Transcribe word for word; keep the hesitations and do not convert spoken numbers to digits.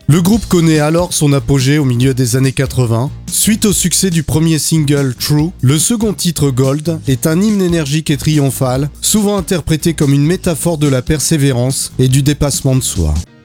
Le groupe connaît alors son apogée au milieu des années quatre-vingts. Suite au succès du premier single True, le second titre Gold est un hymne énergique et triomphal, souvent interprété comme une métaphore de la persévérance et du dépassement de soi.